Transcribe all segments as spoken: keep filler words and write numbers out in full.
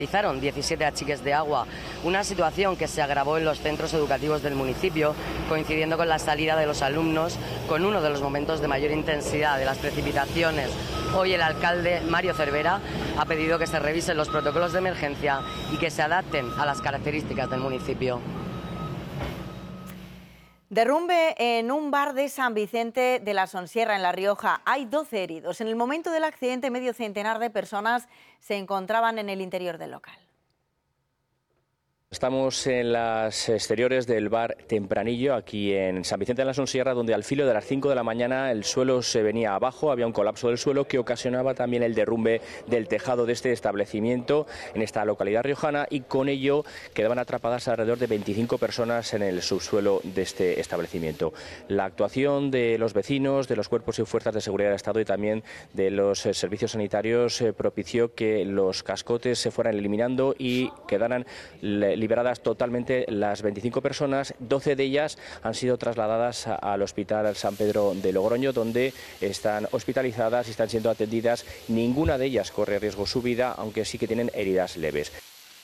Realizaron diecisiete achiques de agua, una situación que se agravó en los centros educativos del municipio, coincidiendo con la salida de los alumnos, con uno de los momentos de mayor intensidad de las precipitaciones. Hoy el alcalde, Mario Cervera, ha pedido que se revisen los protocolos de emergencia y que se adapten a las características del municipio. Derrumbe en un bar de San Vicente de la Sonsierra, en La Rioja. Hay doce heridos. En el momento del accidente, medio centenar de personas se encontraban en el interior del local. Estamos en las exteriores del bar Tempranillo, aquí en San Vicente de la Sonsierra, donde al filo de las cinco de la mañana el suelo se venía abajo, había un colapso del suelo que ocasionaba también el derrumbe del tejado de este establecimiento en esta localidad riojana, y con ello quedaban atrapadas alrededor de veinticinco personas en el subsuelo de este establecimiento. La actuación de los vecinos, de los cuerpos y fuerzas de seguridad del Estado y también de los servicios sanitarios propició que los cascotes se fueran eliminando y quedaran liberadas totalmente las veinticinco personas. doce de ellas han sido trasladadas al Hospital San Pedro de Logroño, donde están hospitalizadas y están siendo atendidas. Ninguna de ellas corre riesgo su vida, aunque sí que tienen heridas leves.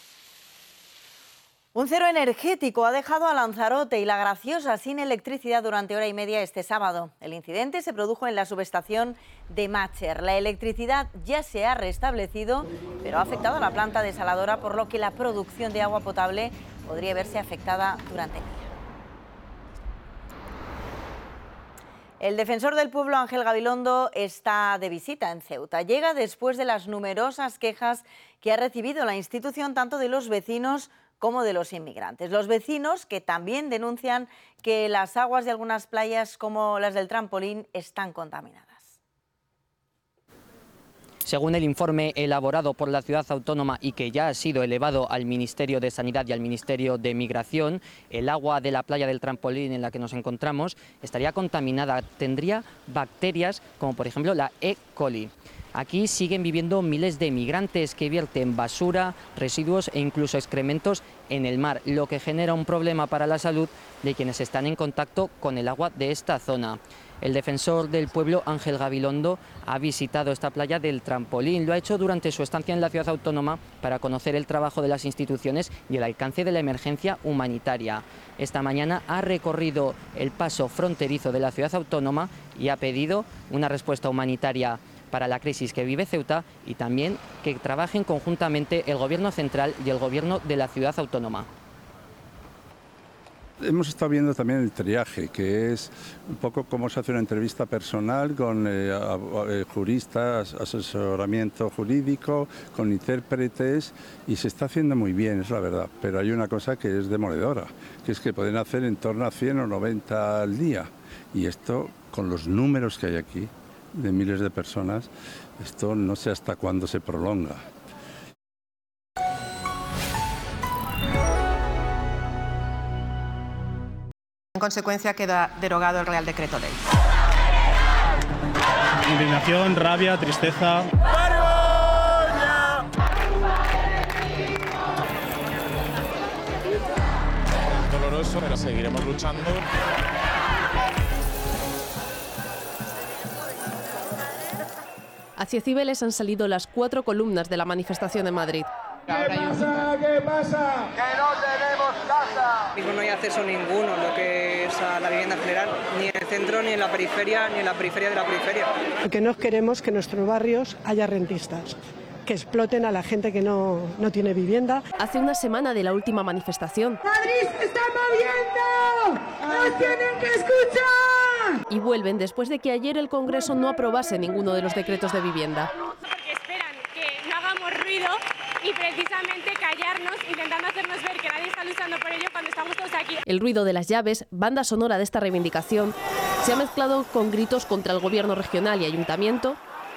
Un cero energético ha dejado a Lanzarote y La Graciosa sin electricidad durante hora y media este sábado. El incidente se produjo en la subestación de Mácher. La electricidad ya se ha restablecido, pero ha afectado a la planta desaladora, por lo que la producción de agua potable podría verse afectada durante el día. El defensor del pueblo, Ángel Gabilondo, está de visita en Ceuta. Llega después de las numerosas quejas que ha recibido la institución, tanto de los vecinos como de los inmigrantes. Los vecinos, que también denuncian que las aguas de algunas playas, como las del Trampolín, están contaminadas. Según el informe elaborado por la ciudad autónoma y que ya ha sido elevado al Ministerio de Sanidad y al Ministerio de Migración, el agua de la playa del Trampolín en la que nos encontramos estaría contaminada, tendría bacterias como por ejemplo la E. coli. Aquí siguen viviendo miles de migrantes que vierten basura, residuos e incluso excrementos en el mar, lo que genera un problema para la salud de quienes están en contacto con el agua de esta zona. El defensor del pueblo, Ángel Gabilondo, ha visitado esta playa del Trampolín. Lo ha hecho durante su estancia en la ciudad autónoma para conocer el trabajo de las instituciones y el alcance de la emergencia humanitaria. Esta mañana ha recorrido el paso fronterizo de la ciudad autónoma y ha pedido una respuesta humanitaria para la crisis que vive Ceuta y también que trabajen conjuntamente el Gobierno central y el Gobierno de la ciudad autónoma. Hemos estado viendo también el triaje, que es un poco cómo se hace una entrevista personal con eh, juristas, asesoramiento jurídico, con intérpretes, y se está haciendo muy bien, es la verdad. Pero hay una cosa que es demoledora, que es que pueden hacer en torno a cien o noventa al día. Y esto, con los números que hay aquí, de miles de personas, esto no sé hasta cuándo se prolonga. En consecuencia, queda derogado el Real Decreto Ley. Indignación, rabia, tristeza. Doloroso, pero seguiremos luchando. Hacia Cibeles han salido las cuatro columnas de la manifestación en Madrid. ¿Qué pasa? ¿Qué pasa? ¡Que no tenemos casa! No hay acceso ninguno, lo que es a la vivienda general, ni en el centro, ni en la periferia, ni en la periferia de la periferia. Porque no queremos que en nuestros barrios haya rentistas, que exploten a la gente que no, no tiene vivienda. Hace una semana de la última manifestación. ¡Madrid se está moviendo! ¡Nos tienen que escuchar! Y vuelven después de que ayer el Congreso no aprobase ninguno de los decretos de vivienda. Porque esperan que no hagamos ruido y precisamente callarnos, intentando hacernos ver que nadie está luchando por ello cuando estamos todos aquí. El ruido de las llaves, banda sonora de esta reivindicación, se ha mezclado con gritos contra el gobierno regional y ayuntamiento,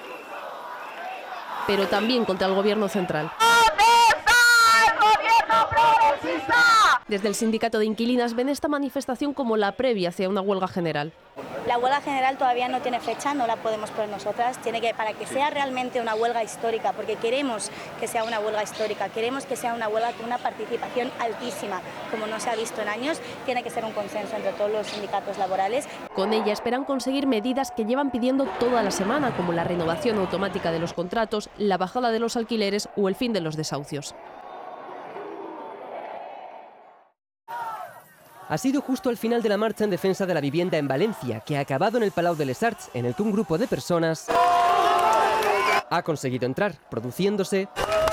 pero también contra el gobierno central. ¿Dónde está el gobierno progresista? Desde el sindicato de inquilinas ven esta manifestación como la previa hacia una huelga general. La huelga general todavía no tiene fecha, no la podemos poner nosotras, tiene que, para que sea realmente una huelga histórica, porque queremos que sea una huelga histórica, queremos que sea una huelga con una participación altísima, como no se ha visto en años, tiene que ser un consenso entre todos los sindicatos laborales. Con ella esperan conseguir medidas que llevan pidiendo toda la semana, como la renovación automática de los contratos, la bajada de los alquileres o el fin de los desahucios. Ha sido justo al final de la marcha en defensa de la vivienda en Valencia, que ha acabado en el Palau de les Arts, en el que un grupo de personas ha conseguido entrar, produciéndose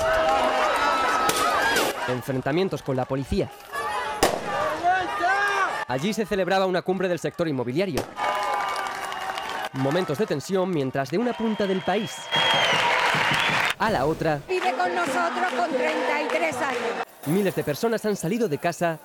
enfrentamientos con la policía. Allí se celebraba una cumbre del sector inmobiliario. Momentos de tensión mientras de una punta del país a la otra, Vive con nosotros con treinta y tres años. Miles de personas han salido de casa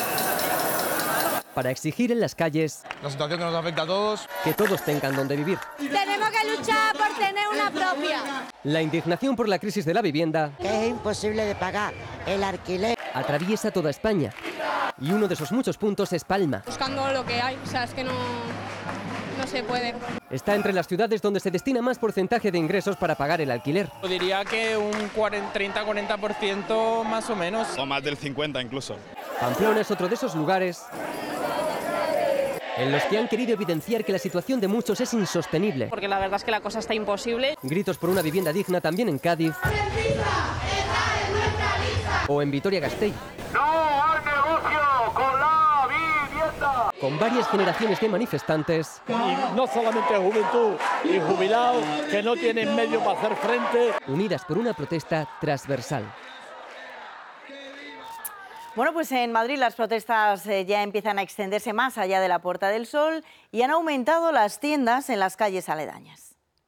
para exigir en las calles la situación que nos afecta a todos, que todos tengan donde vivir. Tenemos que luchar por tener una propia. La indignación por la crisis de la vivienda, que es imposible de pagar el alquiler, atraviesa toda España. Y uno de esos muchos puntos es Palma. Buscando lo que hay, o sea, es que no, no se puede. Está entre las ciudades donde se destina más porcentaje de ingresos para pagar el alquiler. Yo diría que un treinta a cuarenta por ciento más o menos. O más del cincuenta incluso. Pamplona es otro de esos lugares en los que han querido evidenciar que la situación de muchos es insostenible. Porque la verdad es que la cosa está imposible. Gritos por una vivienda digna también en Cádiz o en Vitoria-Gasteiz. ¡No al negocio con la vivienda! Con varias generaciones de manifestantes. Y no solamente juventud y jubilados que no tienen medio para hacer frente. Unidas por una protesta transversal. Bueno, pues en Madrid las protestas eh, ya empiezan a extenderse más allá de la Puerta del Sol y han aumentado las tiendas en las calles aledañas.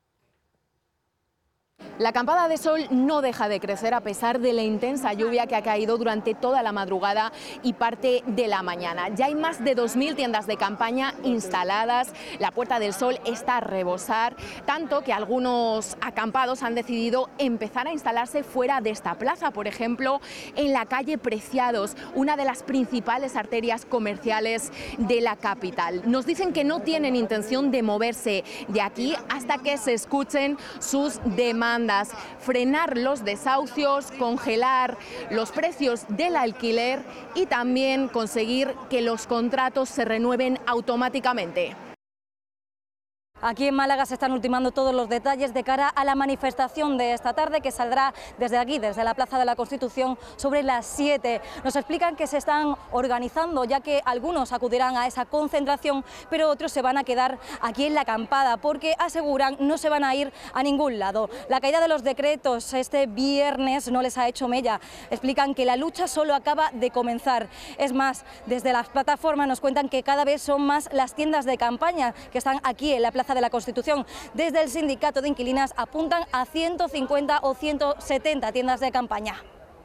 La acampada de sol no deja de crecer a pesar de la intensa lluvia que ha caído durante toda la madrugada y parte de la mañana. Ya hay más de dos mil tiendas de campaña instaladas, la Puerta del Sol está a rebosar, tanto que algunos acampados han decidido empezar a instalarse fuera de esta plaza, por ejemplo, en la calle Preciados, una de las principales arterias comerciales de la capital. Nos dicen que no tienen intención de moverse de aquí hasta que se escuchen sus demandas. Frenar los desahucios, congelar los precios del alquiler y también conseguir que los contratos se renueven automáticamente. Aquí en Málaga se están ultimando todos los detalles de cara a la manifestación de esta tarde que saldrá desde aquí, desde la Plaza de la Constitución, sobre las siete. Nos explican que se están organizando, ya que algunos acudirán a esa concentración, pero otros se van a quedar aquí en la acampada, porque aseguran no se van a ir a ningún lado. La caída de los decretos este viernes no les ha hecho mella. Explican que la lucha solo acaba de comenzar. Es más, desde las plataformas nos cuentan que cada vez son más las tiendas de campaña que están aquí en la Plaza de la Constitución. Desde el sindicato de inquilinas apuntan a ciento cincuenta o ciento setenta tiendas de campaña.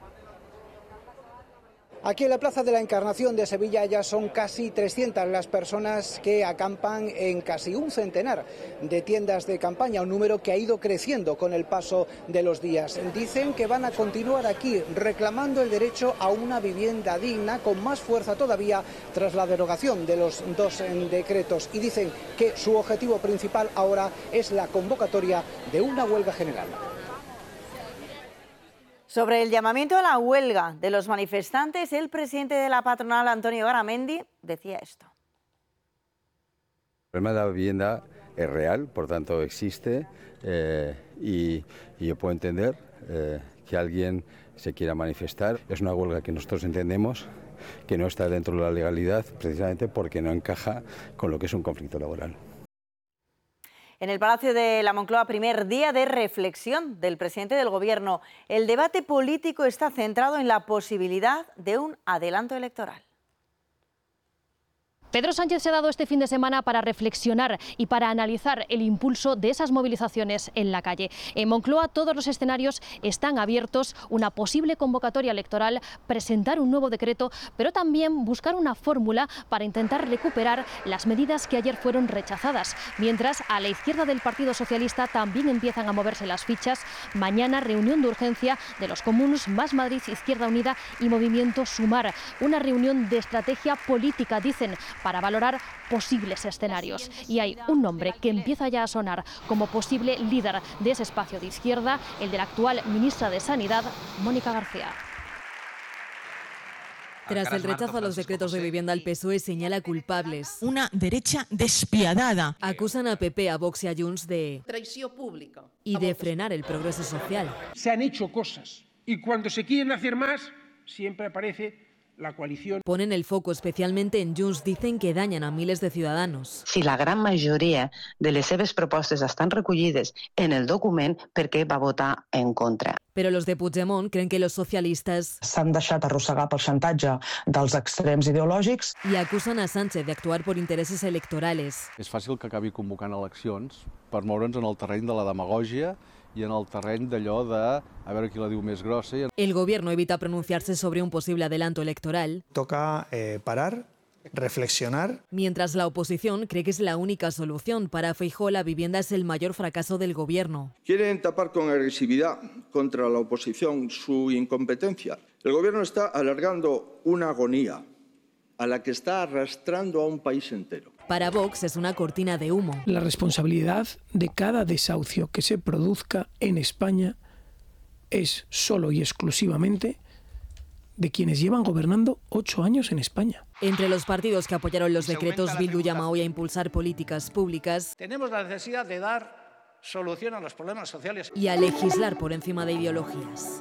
Aquí en la Plaza de la Encarnación de Sevilla ya son casi trescientas las personas que acampan en casi un centenar de tiendas de campaña, un número que ha ido creciendo con el paso de los días. Dicen que van a continuar aquí reclamando el derecho a una vivienda digna, con más fuerza todavía tras la derogación de los dos decretos, y dicen que su objetivo principal ahora es la convocatoria de una huelga general. Sobre el llamamiento a la huelga de los manifestantes, el presidente de la patronal, Antonio Garamendi, decía esto. El problema de la vivienda es real, por tanto existe, eh, y, y yo puedo entender eh, que alguien se quiera manifestar. Es una huelga que nosotros entendemos que no está dentro de la legalidad, precisamente porque no encaja con lo que es un conflicto laboral. En el Palacio de la Moncloa, primer día de reflexión del presidente del Gobierno. El debate político está centrado en la posibilidad de un adelanto electoral. Pedro Sánchez se ha dado este fin de semana para reflexionar y para analizar el impulso de esas movilizaciones en la calle. En Moncloa todos los escenarios están abiertos, una posible convocatoria electoral, presentar un nuevo decreto, pero también buscar una fórmula para intentar recuperar las medidas que ayer fueron rechazadas. Mientras, a la izquierda del Partido Socialista también empiezan a moverse las fichas. Mañana reunión de urgencia de los comuns, Más Madrid, Izquierda Unida y Movimiento Sumar. Una reunión de estrategia política, dicen, para valorar posibles escenarios. Y hay un nombre que empieza ya a sonar como posible líder de ese espacio de izquierda, el de la actual ministra de Sanidad, Mónica García. Tras el rechazo a los decretos de vivienda, el P S O E señala culpables. Una derecha despiadada. Acusan a P P, a Vox y a Junts de traición pública y de frenar el progreso social. Se han hecho cosas y cuando se quieren hacer más, siempre aparece la coalición. Ponen el foco especialmente en Junts, dicen que dañan a miles de ciudadanos. Si la gran majoria de les seves propostes estan recollides en el document, per què va votar en contra? Pero los de Puigdemont creen que los socialistas s'han deixat arrossegar pel xantatge dels extrems ideològics y acusan a Sánchez de actuar por intereses electorales. És fàcil que acabi convocant eleccions per moure'ns en el terreny de la demagògia y en el terreny d'allò de a veure qui la diu més grossa. El gobierno evita pronunciarse sobre un posible adelanto electoral. Toca eh, parar, reflexionar. Mientras la oposición cree que es la única solución. Para Feijóo, la vivienda es el mayor fracaso del gobierno. Quieren tapar con agresividad contra la oposición su incompetencia. El gobierno está alargando una agonía a la que está arrastrando a un país entero. Para Vox es una cortina de humo. La responsabilidad de cada desahucio que se produzca en España es solo y exclusivamente de quienes llevan gobernando ocho años en España. Entre los partidos que apoyaron los decretos, Bildu llama hoy a impulsar políticas públicas. Tenemos la necesidad de dar solución a los problemas sociales. Y a legislar por encima de ideologías.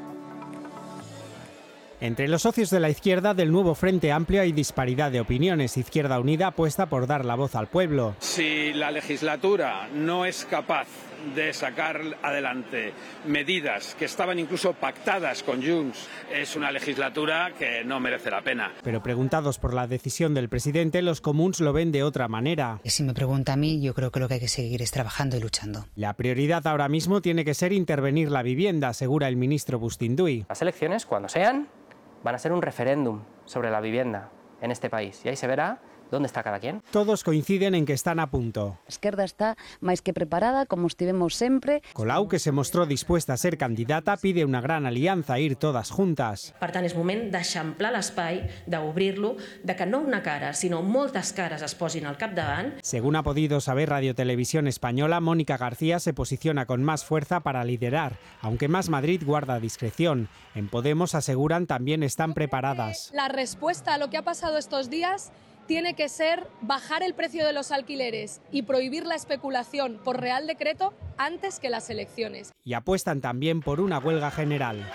Entre los socios de la izquierda del nuevo Frente Amplio hay disparidad de opiniones. Izquierda Unida apuesta por dar la voz al pueblo. Si la legislatura no es capaz de sacar adelante medidas que estaban incluso pactadas con Junts, es una legislatura que no merece la pena. Pero preguntados por la decisión del presidente, los comuns lo ven de otra manera. Si me pregunta a mí, yo creo que lo que hay que seguir es trabajando y luchando. La prioridad ahora mismo tiene que ser intervenir la vivienda, asegura el ministro Bustinduy. Las elecciones, cuando sean, van a ser un referéndum sobre la vivienda en este país y ahí se verá dónde está cada quien. Todos coinciden en que están a punto. A esquerda está máis que preparada, como estivemos sempre. Colau, que se mostró dispuesta a ser candidata, pide una gran alianza, ir todas juntas. Per tant, és moment d'eixamplar l'espai, d'obrir-lo, de que no una cara, sinó moltes cares es posin al capdavant. Según ha podido saber Radio Televisión Española, Mónica García se posiciona con más fuerza para liderar, aunque Más Madrid guarda discreción. En Podemos aseguran también están preparadas. La respuesta a lo que ha pasado estos días tiene que ser bajar el precio de los alquileres y prohibir la especulación por Real Decreto antes que las elecciones. Y apuestan también por una huelga general.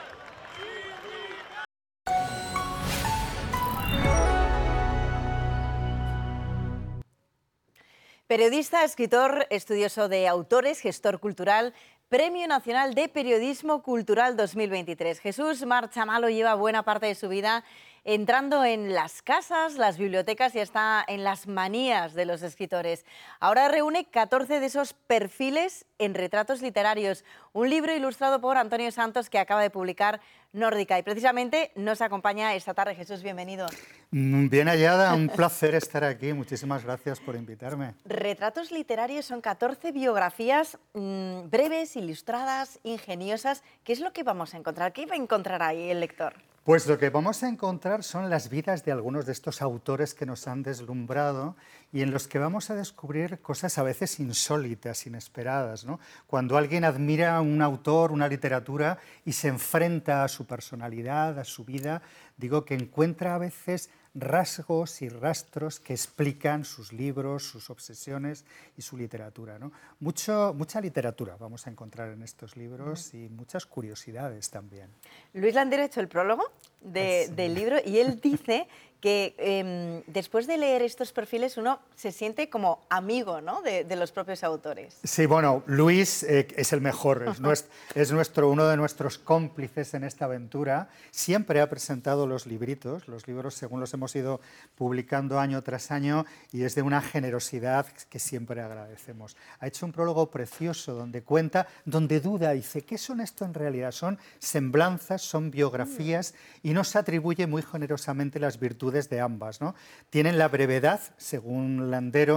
Periodista, escritor, estudioso de autores, gestor cultural, Premio Nacional de Periodismo Cultural dos mil veintitrés. Jesús Marchamalo lleva buena parte de su vida entrando en las casas, las bibliotecas y hasta en las manías de los escritores. Ahora reúne catorce de esos perfiles en Retratos Literarios, un libro ilustrado por Antonio Santos que acaba de publicar Nórdica. Y precisamente nos acompaña esta tarde. Jesús, bienvenido. Bien hallada, un placer estar aquí. Muchísimas gracias por invitarme. Retratos Literarios son catorce biografías mmm, breves, ilustradas, ingeniosas. ¿Qué es lo que vamos a encontrar? ¿Qué va a encontrar ahí el lector? Pues lo que vamos a encontrar son las vidas de algunos de estos autores que nos han deslumbrado y en los que vamos a descubrir cosas a veces insólitas, inesperadas, ¿no? Cuando alguien admira a un autor, una literatura y se enfrenta a su personalidad, a su vida, digo que encuentra a veces rasgos y rastros que explican sus libros, sus obsesiones y su literatura, ¿no? Mucho, mucha literatura vamos a encontrar en estos libros y muchas curiosidades también. Luis Landero ha hecho el prólogo de, sí. del libro y él dice que eh, después de leer estos perfiles uno se siente como amigo, ¿no?, de, de los propios autores. Sí, bueno, Luis eh, es el mejor, es, nuestro, es nuestro, uno de nuestros cómplices en esta aventura. Siempre ha presentado los libritos, los libros según los hemos ido publicando año tras año y es de una generosidad que siempre agradecemos. Ha hecho un prólogo precioso donde cuenta, donde duda, dice, ¿qué son esto en realidad? Son semblanzas, son biografías y nos atribuye muy generosamente las virtudes de ambas, ¿no? Tienen la brevedad, según Landero,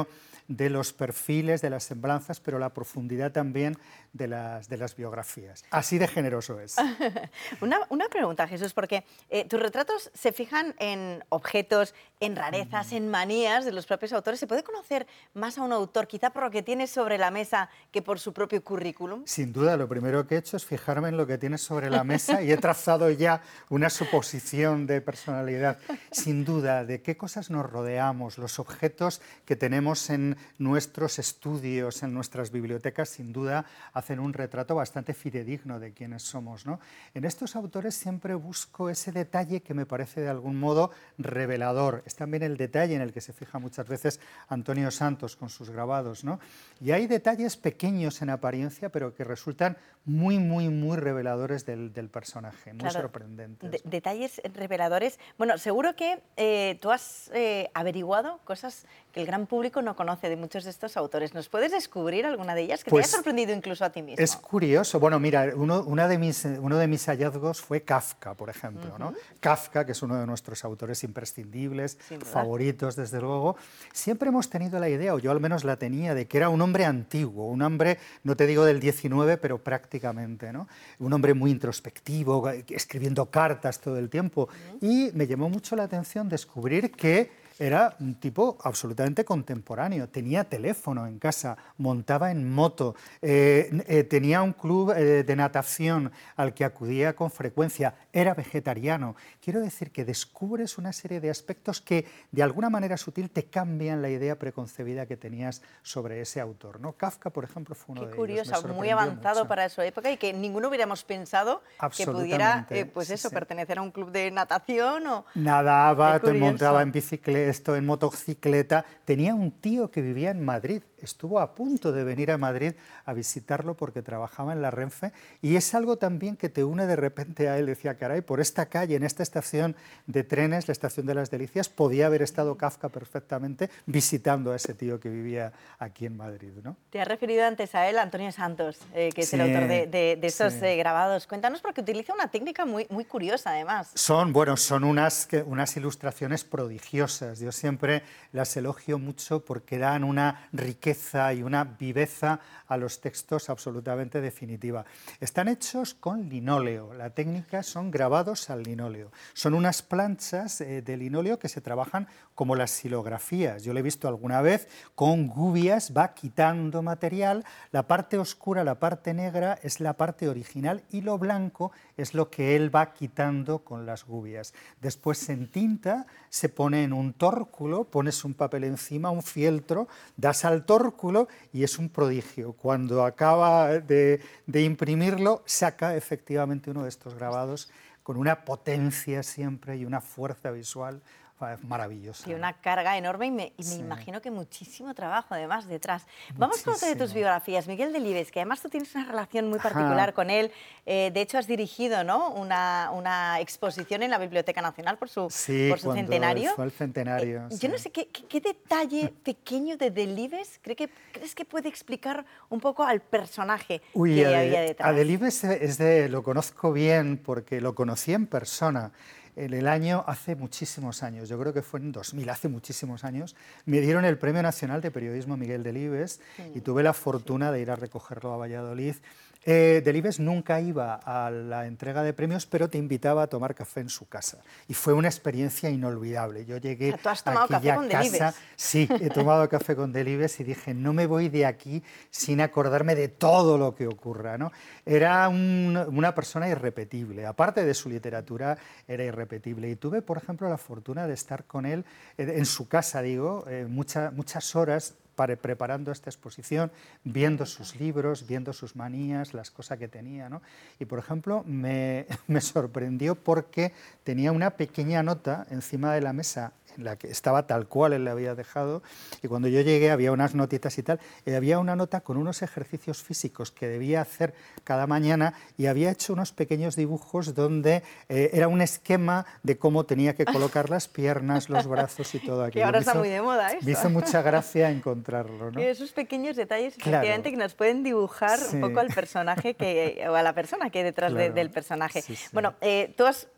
de los perfiles, de las semblanzas, pero la profundidad también de las, de las biografías. Así de generoso es. una, una pregunta, Jesús, porque eh, tus retratos se fijan en objetos, en rarezas, mm. en manías de los propios autores. ¿Se puede conocer más a un autor, quizá por lo que tiene sobre la mesa, que por su propio currículum? Sin duda, lo primero que he hecho es fijarme en lo que tienes sobre la mesa y he trazado ya una suposición de personalidad. Sin duda, de qué cosas nos rodeamos, los objetos que tenemos en nuestros estudios, en nuestras bibliotecas, sin duda hacen un retrato bastante fidedigno de quiénes somos, ¿no? En estos autores siempre busco ese detalle que me parece de algún modo revelador. Es también el detalle en el que se fija muchas veces Antonio Santos con sus grabados, ¿no? Y hay detalles pequeños en apariencia, pero que resultan muy, muy, muy reveladores del, del personaje, muy claro, sorprendentes. De, detalles reveladores. Bueno, seguro que eh, tú has eh, averiguado cosas que el gran público no conoce de muchos de estos autores. ¿Nos puedes descubrir alguna de ellas que pues, te haya sorprendido incluso a ti mismo? Es curioso. Bueno, mira, uno, una de mis, uno de mis hallazgos fue Kafka, por ejemplo, uh-huh. ¿no? Kafka, que es uno de nuestros autores imprescindibles, favoritos, desde luego. Siempre hemos tenido la idea, o yo al menos la tenía, de que era un hombre antiguo, un hombre, no te digo del diecinueve, pero prácticamente, ¿no? Un hombre muy introspectivo, escribiendo cartas todo el tiempo. Uh-huh. Y me llamó mucho la atención descubrir que era un tipo absolutamente contemporáneo, tenía teléfono en casa, montaba en moto, eh, eh, tenía un club eh, de natación al que acudía con frecuencia, era vegetariano. Quiero decir que descubres una serie de aspectos que de alguna manera sutil te cambian la idea preconcebida que tenías sobre ese autor, ¿no? Kafka, por ejemplo, fue uno Qué de curioso, ellos. Qué curioso, muy avanzado mucho. para su época y que ninguno hubiéramos pensado que pudiera, eh, pues sí, eso, sí. pertenecer a un club de natación o... Nadaba, te montaba en bicicleta, esto en motocicleta. Tenía un tío que vivía en Madrid, estuvo a punto de venir a Madrid a visitarlo porque trabajaba en la Renfe y es algo también que te une de repente a él. Decía, caray, por esta calle, en esta estación de trenes, la estación de las Delicias, podía haber estado Kafka perfectamente visitando a ese tío que vivía aquí en Madrid, ¿no? Te has referido antes a él, Antonio Santos, eh, que es sí, el autor de, de, de esos sí. eh, grabados. Cuéntanos, porque utiliza una técnica muy, muy curiosa, además. Son, bueno, son unas, unas ilustraciones prodigiosas. Yo siempre las elogio mucho porque dan una riqueza y una viveza a los textos absolutamente definitiva. Están hechos con linóleo. La técnica son grabados al linóleo. Son unas planchas eh, de linóleo que se trabajan como las xilografías. Yo lo he visto alguna vez con gubias, va quitando material. La parte oscura, la parte negra es la parte original y lo blanco es lo que él va quitando con las gubias. Después se entinta, se pone en un tórculo, pones un papel encima, un fieltro, das al tórculo y es un prodigio. Cuando acaba de, de imprimirlo, saca efectivamente uno de estos grabados con una potencia siempre y una fuerza visual maravillosa. Y una carga enorme y me, y me sí. imagino que muchísimo trabajo además detrás. Muchísimo. Vamos con otra de tus biografías, Miguel Delibes, que además tú tienes una relación muy particular Ajá. con él. Eh, de hecho, has dirigido, ¿no?, una, una exposición en la Biblioteca Nacional por su, sí, por su centenario. Fue el centenario. Eh, sí. Yo no sé, ¿qué, qué, qué detalle pequeño de Delibes ¿cree que, crees que puede explicar un poco al personaje Uy, que a había de, detrás? A Delibes es de, lo conozco bien porque lo conocí en persona. En el año, hace muchísimos años, yo creo que fue en dos mil, hace muchísimos años, me dieron el Premio Nacional de Periodismo Miguel Delibes sí. y tuve la fortuna de ir a recogerlo a Valladolid. Eh, Delibes nunca iba a la entrega de premios, pero te invitaba a tomar café en su casa. Y fue una experiencia inolvidable. Yo llegué o sea, ¿tú has tomado a aquella café con casa. Delibes? Sí, he tomado café con Delibes y dije, no me voy de aquí sin acordarme de todo lo que ocurra, ¿no? Era un, una persona irrepetible. Aparte de su literatura, era irrepetible. Y tuve, por ejemplo, la fortuna de estar con él eh, en su casa, digo, eh, mucha, muchas horas para, preparando esta exposición, viendo sus libros, viendo sus manías, las cosas que tenía, ¿no? Y, por ejemplo, me, me sorprendió porque tenía una pequeña nota encima de la mesa en la que estaba tal cual él le había dejado, y cuando yo llegué había unas notitas y tal, y había una nota con unos ejercicios físicos que debía hacer cada mañana, y había hecho unos pequeños dibujos donde eh, era un esquema de cómo tenía que colocar las piernas, los brazos y todo aquello. Que ahora me está hizo, muy de moda eso. Me hizo mucha gracia encontrarlo, ¿no? Y esos pequeños detalles, claro. efectivamente, que nos pueden dibujar sí. un poco al personaje que, o a la persona que hay detrás claro. de, del personaje. Sí, sí. Bueno, eh, tú has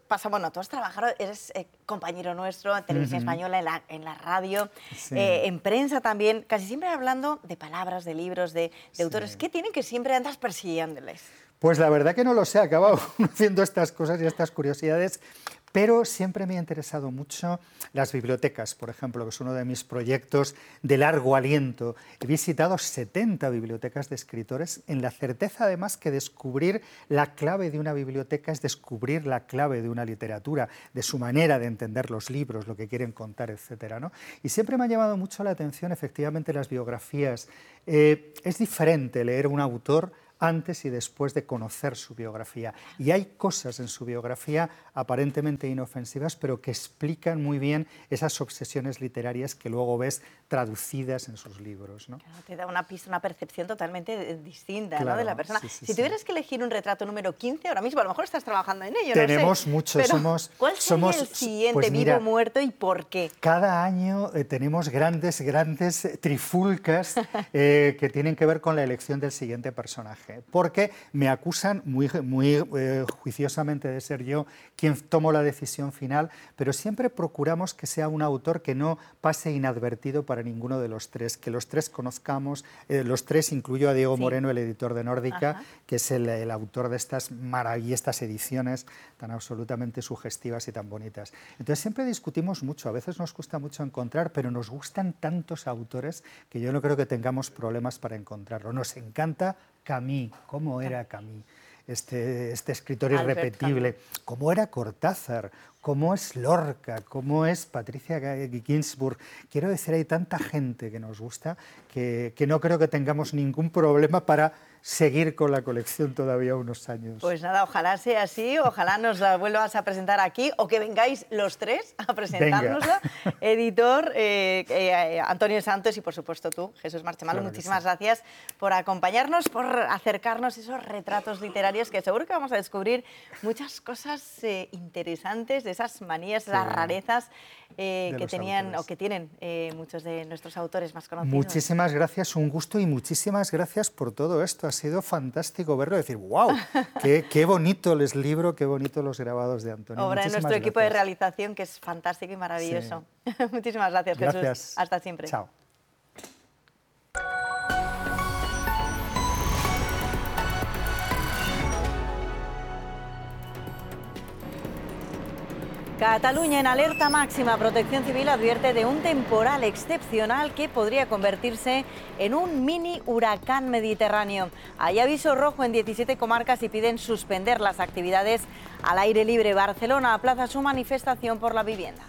pasa, bueno, tú has trabajado, eres eh, compañero nuestro en Televisión uh-huh. Española, en la, en la radio, sí. eh, en prensa también, casi siempre hablando de palabras, de libros, de, de sí. autores. ¿Qué tienen que siempre andas persiguiéndoles? Pues la verdad que no lo sé, he acabado haciendo estas cosas y estas curiosidades, pero siempre me ha interesado mucho las bibliotecas, por ejemplo, que es uno de mis proyectos de largo aliento. He visitado setenta bibliotecas de escritores en la certeza, además, que descubrir la clave de una biblioteca es descubrir la clave de una literatura, de su manera de entender los libros, lo que quieren contar, etcétera, ¿no? Y siempre me ha llamado mucho la atención, efectivamente, las biografías. Eh, es diferente leer un autor antes y después de conocer su biografía. Y hay cosas en su biografía aparentemente inofensivas, pero que explican muy bien esas obsesiones literarias que luego ves traducidas en sus libros, ¿no? Claro, te da una pista, una percepción totalmente distinta, claro, ¿no?, de la persona. Sí, sí, si sí. tuvieras que elegir un retrato número quince, ahora mismo a lo mejor estás trabajando en ello, Tenemos no sé, muchos, pero somos... ¿cuál sería somos, el siguiente, pues mira, vivo, muerto, y por qué? Cada año eh, tenemos grandes, grandes trifulcas eh, que tienen que ver con la elección del siguiente personaje, porque me acusan muy, muy eh, juiciosamente de ser yo quien tomo la decisión final, pero siempre procuramos que sea un autor que no pase inadvertido para ninguno de los tres, que los tres conozcamos, eh, los tres, incluyo a Diego sí. Moreno, el editor de Nórdica, Ajá. que es el, el autor de estas maravillosas ediciones tan absolutamente sugestivas y tan bonitas. Entonces siempre discutimos mucho, a veces nos cuesta mucho encontrar, pero nos gustan tantos autores que yo no creo que tengamos problemas para encontrarlo. Nos encanta Camus, ¿cómo era Camus? Este, este escritor Albert irrepetible, Camus. Cómo era Cortázar, cómo es Lorca, cómo es Patricia Ginsburg. Quiero decir, hay tanta gente que nos gusta que, que no creo que tengamos ningún problema para seguir con la colección todavía unos años. Pues nada, ojalá sea así, ojalá nos la vuelvas a presentar aquí o que vengáis los tres a presentárnosla. Editor, eh, eh, Antonio Santos y por supuesto tú, Jesús Marchemalo, claro muchísimas sí. gracias por acompañarnos, por acercarnos esos retratos literarios que seguro que vamos a descubrir muchas cosas eh, interesantes de esas manías, sí. las rarezas eh, que tenían autores. o que tienen eh, muchos de nuestros autores más conocidos. Muchísimas gracias, un gusto y muchísimas gracias por todo esto. Ha sido fantástico verlo y decir, wow, qué, qué bonito el libro, qué bonito los grabados de Antonio. Obra de nuestro gracias. equipo de realización, que es fantástico y maravilloso. Sí. Muchísimas gracias, Jesús. Gracias. Hasta siempre. Chao. Cataluña en alerta máxima. Protección Civil advierte de un temporal excepcional que podría convertirse en un mini huracán mediterráneo. Hay aviso rojo en diecisiete comarcas y piden suspender las actividades al aire libre. Barcelona aplaza su manifestación por la vivienda.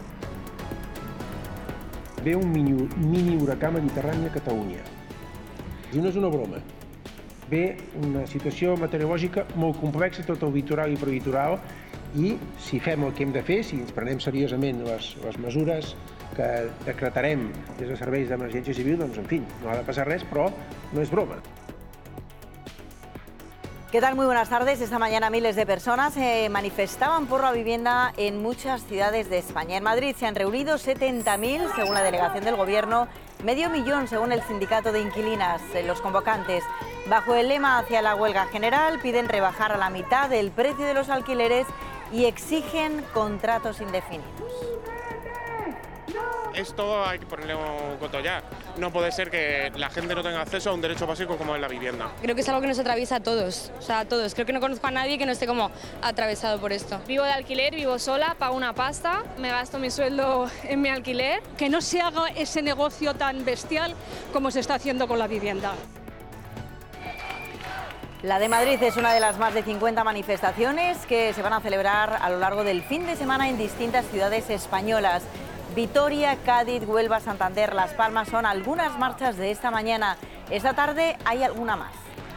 Ve un mini, mini huracán mediterrani a Catalunya. I no és una broma. Ve una situació meteorològica molt complexa, tot el litoral i prelitoral, i si fem el que hem de fer, si ens prenem seriosament les, les mesures que decretarem des de serveis d'emergència civil, doncs, en fi, no ha de passar res, però no és broma. ¿Qué tal? Muy buenas tardes. Esta mañana miles de personas se manifestaban por la vivienda en muchas ciudades de España. En Madrid se han reunido setenta mil, según la delegación del Gobierno, medio millón, según el sindicato de inquilinas. Los convocantes, bajo el lema hacia la huelga general, piden rebajar a la mitad el precio de los alquileres y exigen contratos indefinidos. Esto hay que ponerle un coto ya. No puede ser que la gente no tenga acceso a un derecho básico como es la vivienda. Creo que es algo que nos atraviesa a todos, o sea, a todos. Creo que no conozco a nadie que no esté como atravesado por esto. Vivo de alquiler, vivo sola, pago una pasta, me gasto mi sueldo en mi alquiler. Que no se haga ese negocio tan bestial como se está haciendo con la vivienda. La de Madrid es una de las más de cincuenta manifestaciones que se van a celebrar a lo largo del fin de semana en distintas ciudades españolas. Vitoria, Cádiz, Huelva, Santander, Las Palmas son algunas marchas de esta mañana. Esta tarde hay alguna más.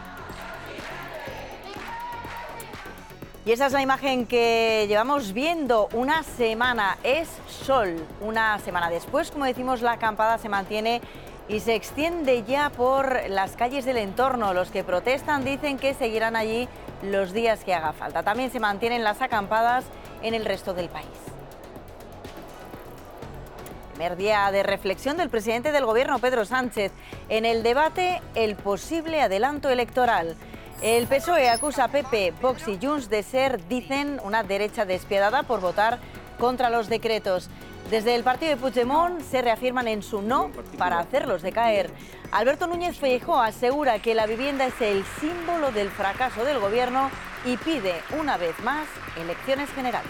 Y esa es la imagen que llevamos viendo una semana. Es sol. Una semana después, como decimos, la acampada se mantiene y se extiende ya por las calles del entorno. Los que protestan dicen que seguirán allí los días que haga falta. También se mantienen las acampadas en el resto del país. Primer día de reflexión del presidente del Gobierno, Pedro Sánchez, en el debate el posible adelanto electoral. El P S O E acusa a P P, Vox y Junts de ser, dicen, una derecha despiadada por votar contra los decretos. Desde el partido de Puigdemont se reafirman en su no para hacerlos decaer. Alberto Núñez Feijóo asegura que la vivienda es el símbolo del fracaso del gobierno y pide, una vez más, elecciones generales.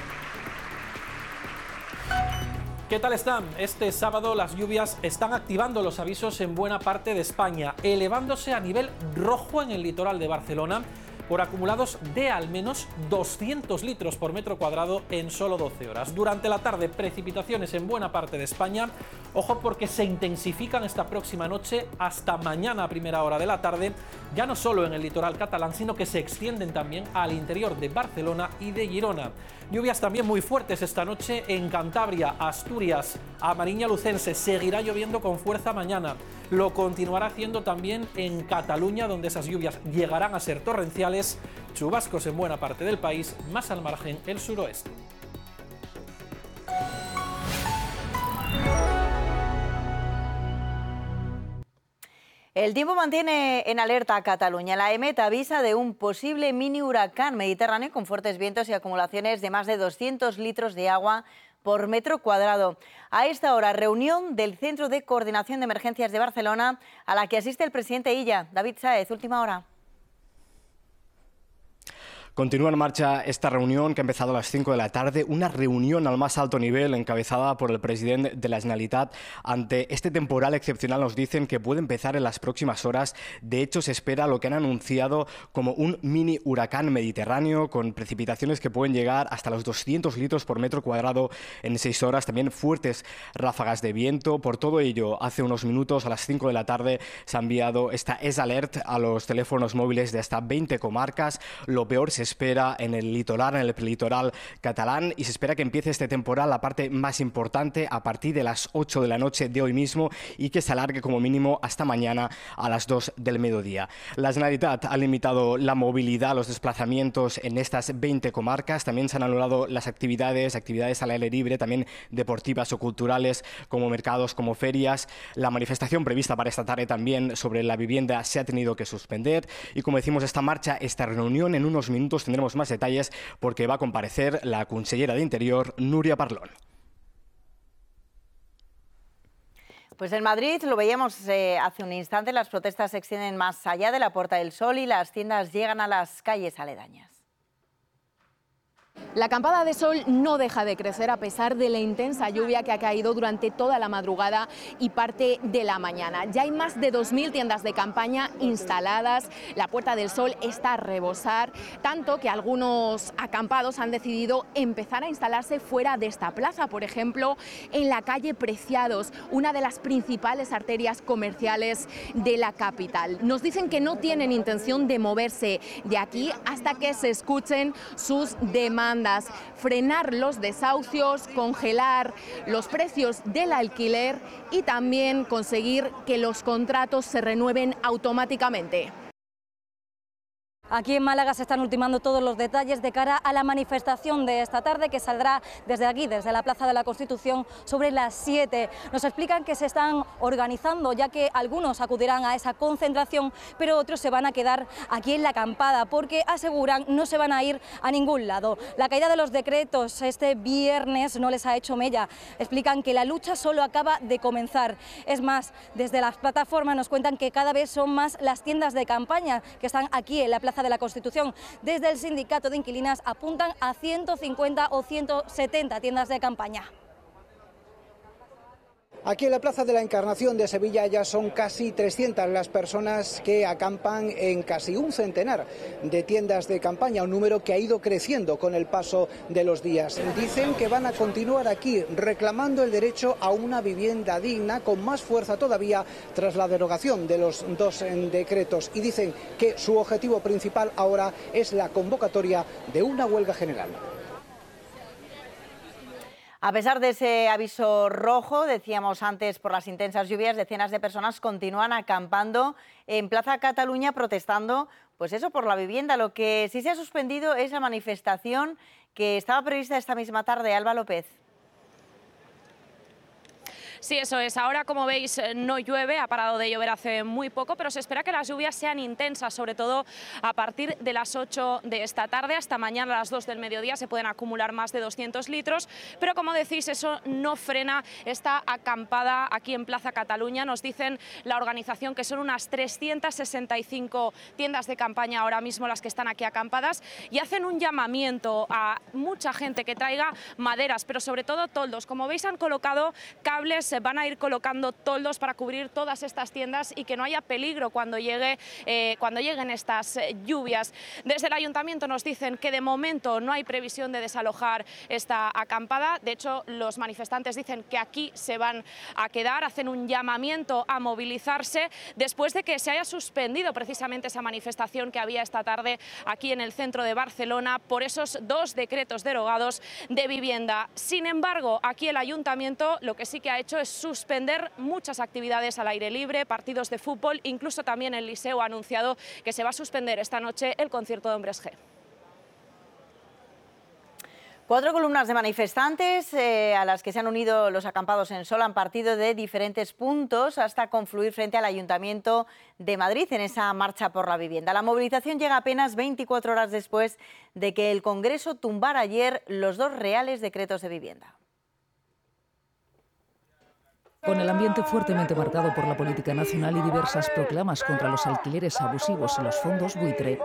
¿Qué tal están? Este sábado las lluvias están activando los avisos en buena parte de España, elevándose a nivel rojo en el litoral de Barcelona por acumulados de al menos doscientos litros por metro cuadrado en solo doce horas. Durante la tarde, precipitaciones en buena parte de España. Ojo porque se intensifican esta próxima noche hasta mañana a primera hora de la tarde, ya no solo en el litoral catalán, sino que se extienden también al interior de Barcelona y de Girona. Lluvias también muy fuertes esta noche en Cantabria, Asturias, a Mariña Lucense. Seguirá lloviendo con fuerza mañana. Lo continuará haciendo también en Cataluña, donde esas lluvias llegarán a ser torrenciales. Chubascos en buena parte del país, más al margen el suroeste. El tiempo mantiene en alerta a Cataluña. La EMET avisa de un posible mini huracán mediterráneo con fuertes vientos y acumulaciones de más de doscientos litros de agua por metro cuadrado. A esta hora, reunión del Centro de Coordinación de Emergencias de Barcelona, a la que asiste el presidente Illa. David Sáez, última hora. Continúa en marcha esta reunión que ha empezado a las cinco de la tarde, una reunión al más alto nivel encabezada por el presidente de la Generalitat. Ante este temporal excepcional nos dicen que puede empezar en las próximas horas. De hecho, se espera lo que han anunciado como un mini huracán mediterráneo con precipitaciones que pueden llegar hasta los doscientos litros por metro cuadrado en seis horas. También fuertes ráfagas de viento. Por todo ello, hace unos minutos, a las cinco de la tarde, se ha enviado esta S Alert a los teléfonos móviles de hasta veinte comarcas. Lo peor se espera en el litoral, en el prelitoral catalán, y se espera que empiece este temporal, la parte más importante, a partir de las ocho de la noche de hoy mismo y que se alargue como mínimo hasta mañana a las dos del mediodía. La Generalitat ha limitado la movilidad, los desplazamientos en estas veinte comarcas. También se han anulado las actividades, actividades al aire libre, también deportivas o culturales, como mercados, como ferias. La manifestación prevista para esta tarde también sobre la vivienda se ha tenido que suspender. Y como decimos, esta marcha, esta reunión, en unos minutos tendremos más detalles porque va a comparecer la consellera de Interior, Núria Parlon. Pues en Madrid, lo veíamos eh, hace un instante, las protestas se extienden más allá de la Puerta del Sol y las tiendas llegan a las calles aledañas. La acampada de sol no deja de crecer a pesar de la intensa lluvia que ha caído durante toda la madrugada y parte de la mañana. Ya hay más de dos mil tiendas de campaña instaladas, la Puerta del Sol está a rebosar, tanto que algunos acampados han decidido empezar a instalarse fuera de esta plaza, por ejemplo, en la calle Preciados, una de las principales arterias comerciales de la capital. Nos dicen que no tienen intención de moverse de aquí hasta que se escuchen sus demandas. Frenar los desahucios, congelar los precios del alquiler y también conseguir que los contratos se renueven automáticamente. Aquí en Málaga se están ultimando todos los detalles de cara a la manifestación de esta tarde que saldrá desde aquí, desde la Plaza de la Constitución, sobre las siete. Nos explican que se están organizando, ya que algunos acudirán a esa concentración, pero otros se van a quedar aquí en la acampada, porque aseguran no se van a ir a ningún lado. La caída de los decretos este viernes no les ha hecho mella. Explican que la lucha solo acaba de comenzar. Es más, desde las plataformas nos cuentan que cada vez son más las tiendas de campaña que están aquí en la Plaza de la Constitución. Desde el sindicato de inquilinas apuntan a ciento cincuenta o ciento setenta tiendas de campaña. Aquí en la Plaza de la Encarnación de Sevilla ya son casi trescientas las personas que acampan en casi un centenar de tiendas de campaña, un número que ha ido creciendo con el paso de los días. Dicen que van a continuar aquí reclamando el derecho a una vivienda digna, con más fuerza todavía tras la derogación de los dos decretos, y dicen que su objetivo principal ahora es la convocatoria de una huelga general. A pesar de ese aviso rojo, decíamos antes, por las intensas lluvias, decenas de personas continúan acampando en Plaza Cataluña protestando, pues eso, por la vivienda. Lo que sí se ha suspendido es la manifestación que estaba prevista esta misma tarde. Alba López. Sí, eso es. Ahora, como veis, no llueve, ha parado de llover hace muy poco, pero se espera que las lluvias sean intensas, sobre todo a partir de las ocho de esta tarde. Hasta mañana a las dos del mediodía se pueden acumular más de doscientos litros, pero como decís, eso no frena esta acampada aquí en Plaza Cataluña. Nos dicen la organización que son unas trescientas sesenta y cinco tiendas de campaña ahora mismo las que están aquí acampadas, y hacen un llamamiento a mucha gente que traiga maderas, pero sobre todo toldos. Como veis, han colocado cables, se van a ir colocando toldos para cubrir todas estas tiendas y que no haya peligro cuando, llegue, eh, cuando lleguen estas eh, lluvias. Desde el ayuntamiento nos dicen que de momento no hay previsión de desalojar esta acampada. De hecho, los manifestantes dicen que aquí se van a quedar, hacen un llamamiento a movilizarse después de que se haya suspendido precisamente esa manifestación que había esta tarde aquí en el centro de Barcelona por esos dos decretos derogados de vivienda. Sin embargo, aquí el ayuntamiento lo que sí que ha hecho es suspender muchas actividades al aire libre, partidos de fútbol, incluso también el Liceo ha anunciado que se va a suspender esta noche el concierto de Hombres G. Cuatro columnas de manifestantes eh, a las que se han unido los acampados en Sol han partido de diferentes puntos hasta confluir frente al Ayuntamiento de Madrid en esa marcha por la vivienda. La movilización llega apenas veinticuatro horas después de que el Congreso tumbara ayer los dos reales decretos de vivienda. Con el ambiente fuertemente marcado por la política nacional y diversas proclamas contra los alquileres abusivos y los fondos buitre,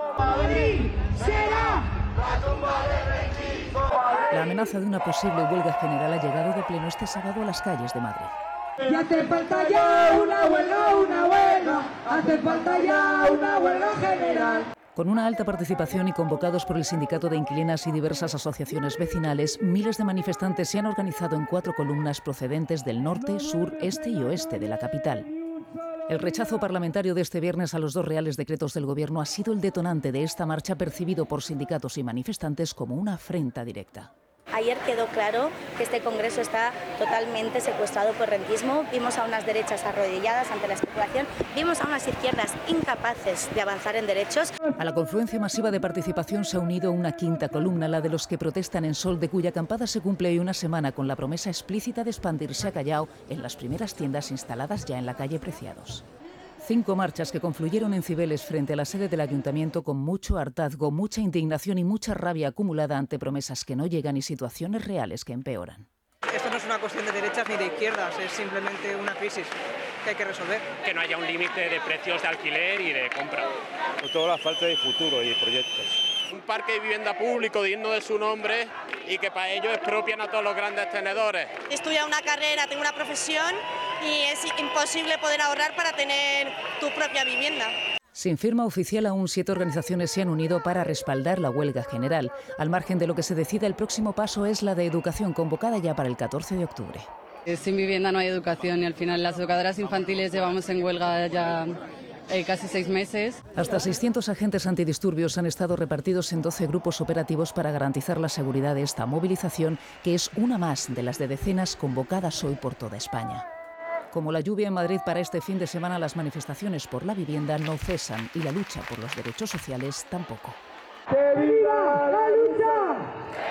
la amenaza de una posible huelga general ha llegado de pleno este sábado a las calles de Madrid. Y hace falta ya una huelga, una huelga, hace falta ya una huelga general. Con una alta participación y convocados por el Sindicato de Inquilinas y diversas asociaciones vecinales, miles de manifestantes se han organizado en cuatro columnas procedentes del norte, sur, este y oeste de la capital. El rechazo parlamentario de este viernes a los dos reales decretos del Gobierno ha sido el detonante de esta marcha, percibido por sindicatos y manifestantes como una afrenta directa. Ayer quedó claro que este Congreso está totalmente secuestrado por rentismo. Vimos a unas derechas arrodilladas ante la especulación, vimos a unas izquierdas incapaces de avanzar en derechos. A la confluencia masiva de participación se ha unido una quinta columna, la de los que protestan en Sol, de cuya acampada se cumple hoy una semana con la promesa explícita de expandirse a Callao en las primeras tiendas instaladas ya en la calle Preciados. Cinco marchas que confluyeron en Cibeles frente a la sede del Ayuntamiento con mucho hartazgo, mucha indignación y mucha rabia acumulada ante promesas que no llegan y situaciones reales que empeoran. Esto no es una cuestión de derechas ni de izquierdas, es simplemente una crisis que hay que resolver. Que no haya un límite de precios de alquiler y de compra. Por toda la falta de futuro y de proyectos. Un parque de vivienda público digno de su nombre y que para ello expropian a todos los grandes tenedores. He estudiado una carrera, tengo una profesión y es imposible poder ahorrar para tener tu propia vivienda. Sin firma oficial, aún siete organizaciones se han unido para respaldar la huelga general. Al margen de lo que se decida, el próximo paso es la de educación, convocada ya para el catorce de octubre. Sin vivienda no hay educación y al final las educadoras infantiles llevamos en huelga ya eh, casi seis meses. Hasta seiscientos agentes antidisturbios han estado repartidos en doce grupos operativos para garantizar la seguridad de esta movilización, que es una más de las de decenas convocadas hoy por toda España. Como la lluvia en Madrid para este fin de semana, las manifestaciones por la vivienda no cesan y la lucha por los derechos sociales tampoco. ¡Que viva la lucha!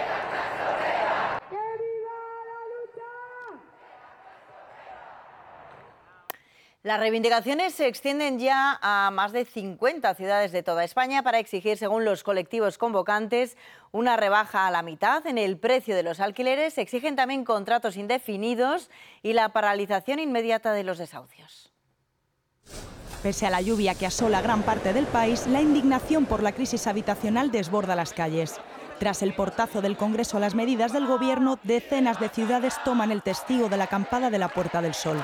Las reivindicaciones se extienden ya a más de cincuenta ciudades de toda España para exigir, según los colectivos convocantes, una rebaja a la mitad en el precio de los alquileres. Exigen también contratos indefinidos y la paralización inmediata de los desahucios. Pese a la lluvia que asola gran parte del país, la indignación por la crisis habitacional desborda las calles. Tras el portazo del Congreso a las medidas del Gobierno, decenas de ciudades toman el testigo de la acampada de la Puerta del Sol.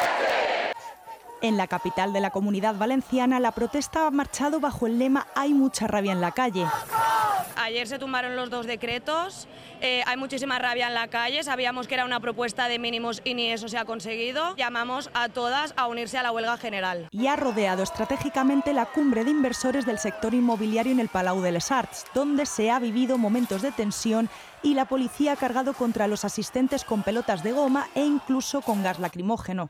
En la capital de la Comunidad Valenciana, la protesta ha marchado bajo el lema «Hay mucha rabia en la calle». Ayer se tumbaron los dos decretos, eh, hay muchísima rabia en la calle, sabíamos que era una propuesta de mínimos y ni eso se ha conseguido. Llamamos a todas a unirse a la huelga general. Y ha rodeado estratégicamente la cumbre de inversores del sector inmobiliario en el Palau de les Arts, donde se ha vivido momentos de tensión y la policía ha cargado contra los asistentes con pelotas de goma e incluso con gas lacrimógeno.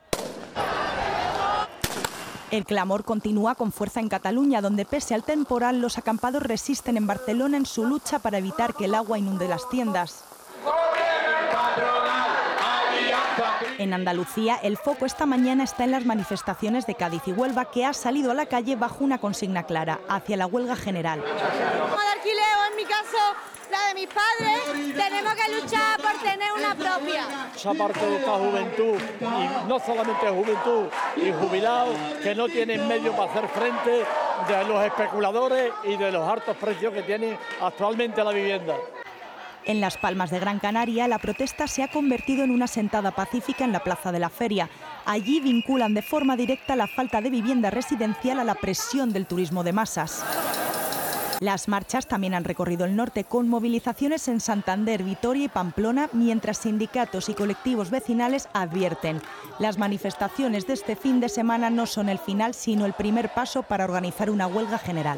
El clamor continúa con fuerza en Cataluña, donde pese al temporal los acampados resisten en Barcelona en su lucha para evitar que el agua inunde las tiendas. En Andalucía, el foco esta mañana está en las manifestaciones de Cádiz y Huelva, que ha salido a la calle bajo una consigna clara, hacia la huelga general. Como de alquiler, o en mi caso, la de mis padres, tenemos que luchar por tener una propia. Esa parte de esta juventud, y no solamente juventud, y jubilados, que no tienen medio para hacer frente de los especuladores y de los altos precios que tiene actualmente la vivienda. En Las Palmas de Gran Canaria, la protesta se ha convertido en una sentada pacífica en la Plaza de la Feria. Allí vinculan de forma directa la falta de vivienda residencial a la presión del turismo de masas. Las marchas también han recorrido el norte, con movilizaciones en Santander, Vitoria y Pamplona, mientras sindicatos y colectivos vecinales advierten: las manifestaciones de este fin de semana no son el final, sino el primer paso para organizar una huelga general.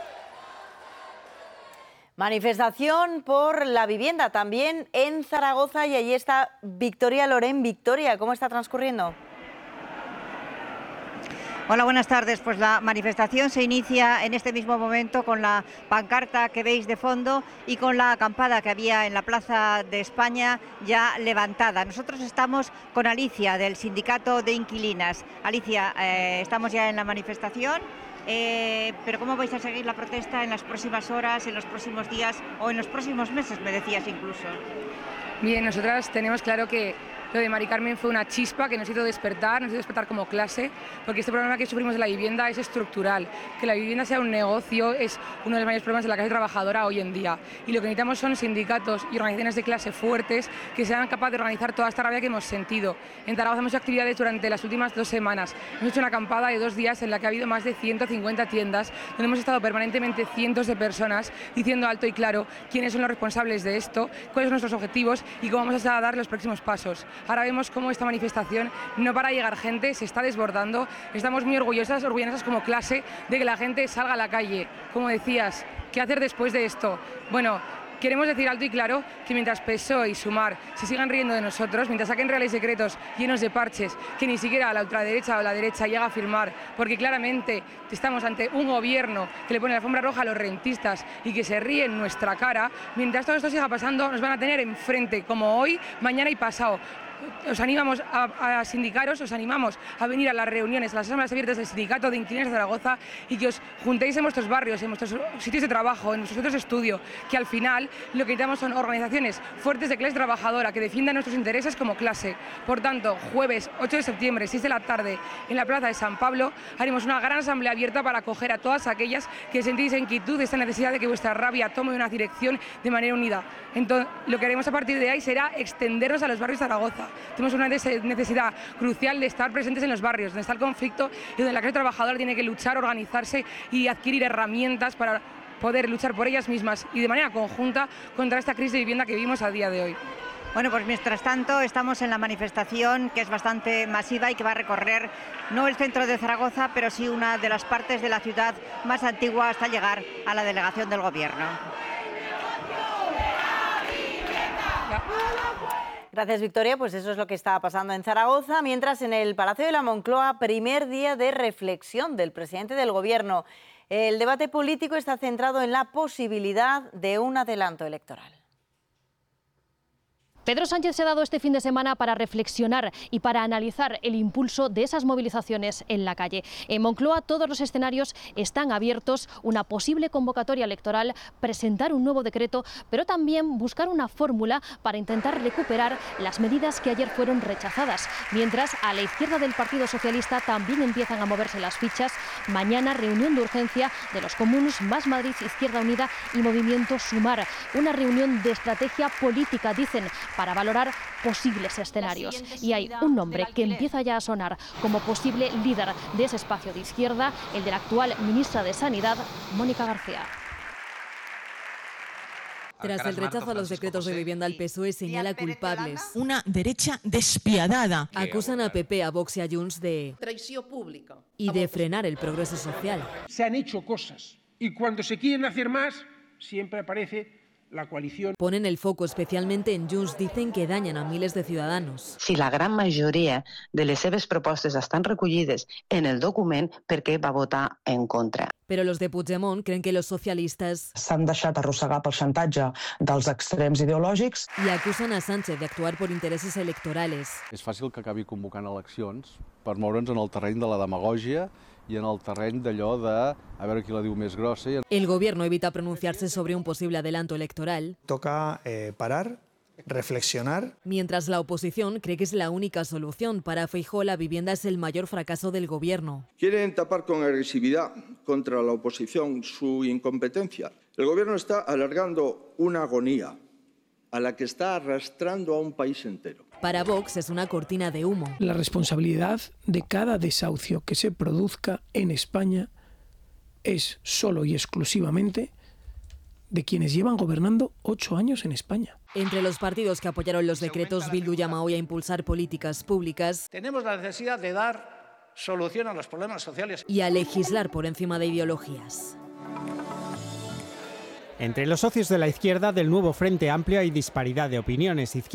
Manifestación por la vivienda también en Zaragoza, y allí está Victoria Lorén. Victoria, ¿cómo está transcurriendo? Hola, buenas tardes. Pues la manifestación se inicia en este mismo momento con la pancarta que veis de fondo y con la acampada que había en la Plaza de España ya levantada. Nosotros estamos con Alicia, del Sindicato de Inquilinas. Alicia, eh, estamos ya en la manifestación. Eh, pero ¿cómo vais a seguir la protesta en las próximas horas, en los próximos días o en los próximos meses, me decías incluso? Bien, nosotras tenemos claro que lo de Mari Carmen fue una chispa que nos hizo despertar, nos hizo despertar como clase, porque este problema que sufrimos de la vivienda es estructural. Que la vivienda sea un negocio es uno de los mayores problemas de la clase trabajadora hoy en día. Y lo que necesitamos son sindicatos y organizaciones de clase fuertes que sean capaces de organizar toda esta rabia que hemos sentido. En Zaragoza hemos hecho actividades durante las últimas dos semanas. Hemos hecho una acampada de dos días en la que ha habido más de ciento cincuenta tiendas, donde hemos estado permanentemente cientos de personas diciendo alto y claro quiénes son los responsables de esto, cuáles son nuestros objetivos y cómo vamos a dar los próximos pasos. Ahora vemos cómo esta manifestación no para de llegar gente, se está desbordando. Estamos muy orgullosas, orgullosas como clase de que la gente salga a la calle. Como decías, ¿qué hacer después de esto? Bueno, queremos decir alto y claro que mientras P S O E y Sumar se sigan riendo de nosotros, mientras saquen reales decretos llenos de parches que ni siquiera la ultraderecha o la derecha llega a firmar, porque claramente estamos ante un gobierno que le pone la alfombra roja a los rentistas y que se ríe en nuestra cara, mientras todo esto siga pasando nos van a tener enfrente, como hoy, mañana y pasado. Os animamos a, a sindicaros, os animamos a venir a las reuniones, a las asambleas abiertas del Sindicato de Inquilinos de Zaragoza y que os juntéis en vuestros barrios, en vuestros sitios de trabajo, en vuestros centros de estudio, que al final lo que necesitamos son organizaciones fuertes de clase trabajadora que defiendan nuestros intereses como clase. Por tanto, jueves ocho de septiembre, seis de la tarde, en la Plaza de San Pablo, haremos una gran asamblea abierta para acoger a todas aquellas que sentís inquietud de esta necesidad de que vuestra rabia tome una dirección de manera unida. Entonces, lo que haremos a partir de ahí será extendernos a los barrios de Zaragoza. Tenemos una necesidad crucial de estar presentes en los barrios, donde está el conflicto y donde la clase trabajadora tiene que luchar, organizarse y adquirir herramientas para poder luchar por ellas mismas y de manera conjunta contra esta crisis de vivienda que vivimos a día de hoy. Bueno, pues mientras tanto estamos en la manifestación, que es bastante masiva y que va a recorrer no el centro de Zaragoza, pero sí una de las partes de la ciudad más antigua hasta llegar a la delegación del Gobierno. Gracias, Victoria. Pues eso es lo que está pasando en Zaragoza, mientras en el Palacio de la Moncloa, primer día de reflexión del presidente del Gobierno. El debate político está centrado en la posibilidad de un adelanto electoral. Pedro Sánchez se ha dado este fin de semana para reflexionar y para analizar el impulso de esas movilizaciones en la calle. En Moncloa todos los escenarios están abiertos, una posible convocatoria electoral, presentar un nuevo decreto, pero también buscar una fórmula para intentar recuperar las medidas que ayer fueron rechazadas. Mientras a la izquierda del Partido Socialista también empiezan a moverse las fichas. Mañana reunión de urgencia de los comuns, Más Madrid, Izquierda Unida y Movimiento Sumar. Una reunión de estrategia política, dicen, para valorar posibles escenarios. Y hay un nombre que empieza ya a sonar como posible líder de ese espacio de izquierda, el de la actual ministra de Sanidad, Mónica García. Tras el rechazo a los decretos de vivienda, el P S O E señala culpables. Una derecha despiadada. Acusan a P P, a Vox y a Junts de traición pública y de frenar el progreso social. Se han hecho cosas y cuando se quieren hacer más siempre aparece la coalición. Ponen el foco especialmente en Junts, dicen que dañan a miles de ciudadanos. Si la gran majoria de les seves propostes estan recollides en el document, ¿per què va votar en contra? Pero los de Puigdemont creen que los socialistas s'han deixat arrossegar pel xantatge dels extrems ideològics y acusan a Sánchez de actuar por intereses electorales. És fàcil que acabi convocant eleccions per moure'ns en el terreny de la demagògia y en el terreny d'allò de a veure qui la diu més grossa. El gobierno evita pronunciarse sobre un posible adelanto electoral. Toca eh, parar, reflexionar. Mientras la oposición cree que es la única solución. Para Feijóo, la vivienda es el mayor fracaso del gobierno. Quieren tapar con agresividad contra la oposición su incompetencia. El gobierno está alargando una agonía a la que está arrastrando a un país entero. Para Vox es una cortina de humo. La responsabilidad de cada desahucio que se produzca en España es solo y exclusivamente de quienes llevan gobernando ocho años en España. Entre los partidos que apoyaron los decretos, Bildu llama hoy a impulsar políticas públicas. Tenemos la necesidad de dar solución a los problemas sociales. Y a legislar por encima de ideologías. Entre los socios de la izquierda del nuevo Frente Amplio hay disparidad de opiniones. Izquierda